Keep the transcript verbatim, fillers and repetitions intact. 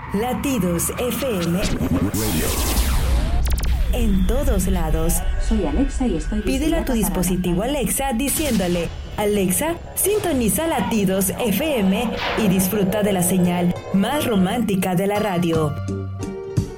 Latidos F M. En todos lados. Soy Alexa y estoy... Pídele a tu dispositivo Alexa diciéndole: Alexa, sintoniza Latidos F M y disfruta de la señal más romántica de la radio.